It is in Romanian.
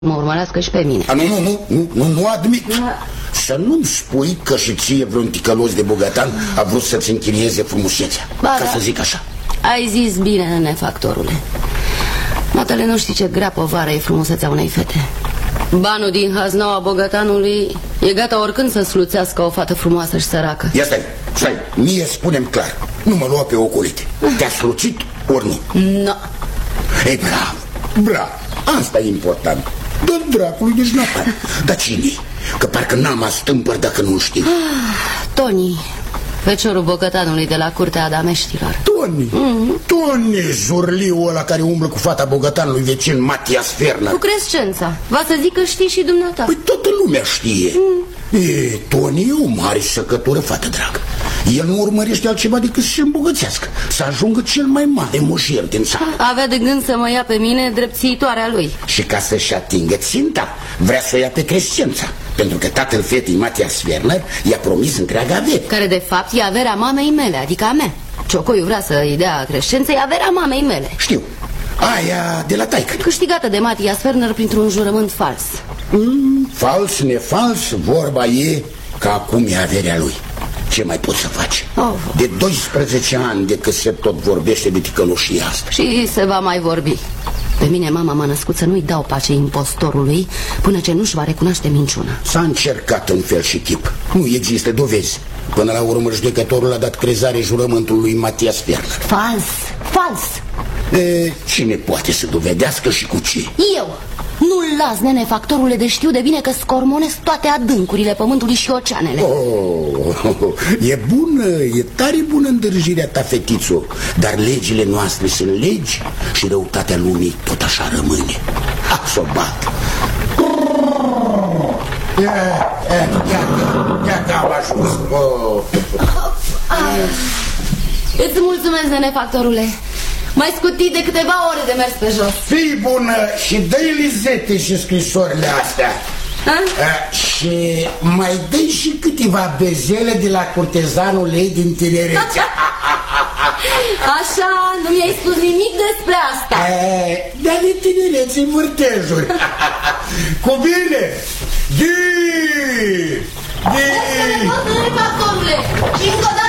mă urmărească și pe mine. Nu admit. Să nu-mi spui că și ție vreun ticălos de bogătan a vrut să-ți închirieze frumusețea. Ca să zic așa. Ai zis bine, nenefactorule. Matele, nu știi ce grea povară e frumusețea unei fete. Banul din haznaua bogătanului e gata oricând să sluțească o fată frumoasă și săracă. Ia stai, mie spunem clar. Nu mă lua pe ocolite. Te-a sluțit ori nu? No. Ei, bravo, asta e important. Dă-l dracului, deci n-a. Dar cine-i? Că parcă n-am astâmpăr dacă nu știu. Toni, feciorul bogătanului de la curtea Adameștilor. Toni, zurliul ăla care umblă cu fata bogătanului vecin Matias Ferner. Cu Crescența. Va să zic că știi și dumneata. Păi toată lumea știe. Toni e o mare săcătură, fată dragă. El nu urmărește altceva decât să se îmbogățească, să ajungă cel mai mare moșier din țară. Avea de gând să mă ia pe mine dreptăitoarea lui. Și ca să-și atingă ținta, vrea să o ia pe Crescența, pentru că tatăl fetei Matias Ferner i-a promis întreaga avere. Care de fapt e averea mamei mele, adică a mea. Ciocoiu vrea să-i dea Crescenței averea mamei mele. Știu, aia de la taică. Câștigată de Matias Ferner printr-un jurământ fals. Fals, nefals, vorba e că acum e averea lui. Ce mai poți să faci? De 12 ani de când se tot vorbește de ticăloșia asta. Și se va mai vorbi. Pe mine mama m-a născut să nu-i dau pace impostorului până ce nu-și va recunoaște minciuna. S-a încercat în fel și chip. Nu există dovezi. Până la urmă judecătorul a dat crezare jurământului lui Matias Ferner. Fals. Cine poate să dovedească și cu ce? Eu. Nu-l las, nenefactorule, de știu de bine că scormonesc toate adâncurile pământului și oceanele. E bună, e tare bună îndrăjirea ta, fetițo. Dar legile noastre sunt legi și răutatea lumii tot așa rămâne. S-o bat. Iată, am ajuns. Îți mulțumesc, nenefactorule. Mai scutit de câteva ore de mers pe jos. Fii bună și dă-i Lizete și scrisorile astea. Și mai dă-i și câteva bezele de la curtezanul ei din tinerețe. Așa, nu mi-ai spus nimic despre asta. Dar de tinerețe în vârtejuri. Cu bine. Di! Nenefactorule, și încă o dată